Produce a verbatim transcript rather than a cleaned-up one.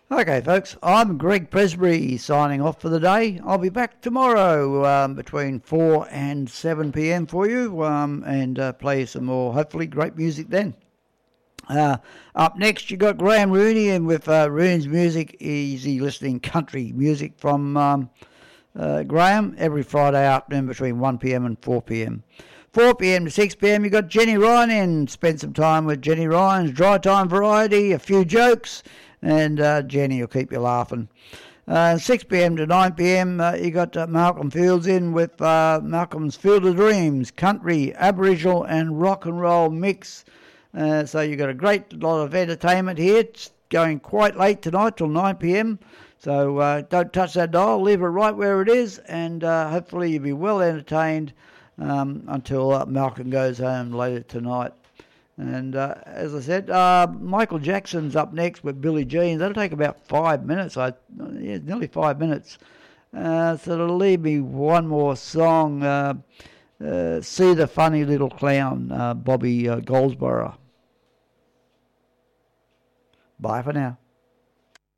Okay, folks, I'm Greg Presbury signing off for the day. I'll be back tomorrow um, between four and seven p.m. for you um, and uh, play some more, hopefully, great music then. Uh, up next, you got Graham Rooney, and with uh, Rooney's music, easy listening country music from um, uh, Graham every Friday afternoon between one p.m. and four p.m. four p.m. to six p.m. you got Jenny Ryan in. Spend some time with Jenny Ryan's Dry Time Variety, a few jokes, and uh, Jenny will keep you laughing. Uh, six p.m. to nine p.m. Uh, you got uh, Malcolm Fields in with uh, Malcolm's Field of Dreams, country, Aboriginal and rock and roll mix. Uh, so you got a great lot of entertainment here. It's going quite late tonight till nine p.m. So uh, don't touch that dial. Leave it right where it is, and uh, hopefully you'll be well entertained um, until uh, Malcolm goes home later tonight. And uh, as I said, uh, Michael Jackson's up next with Billie Jean. That'll take about five minutes. I yeah, nearly five minutes. Uh, so it'll leave me one more song. Uh, uh, See the Funny Little Clown, uh, Bobby uh, Goldsboro. Bye for now.